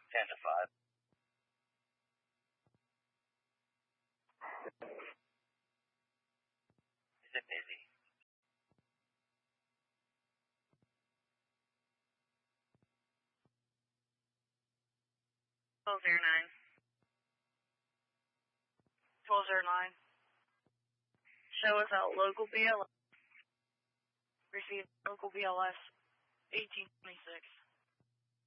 10 to 5. Is it busy? Twelve 1209. Show us out local BLS. Receive local BLS 1826.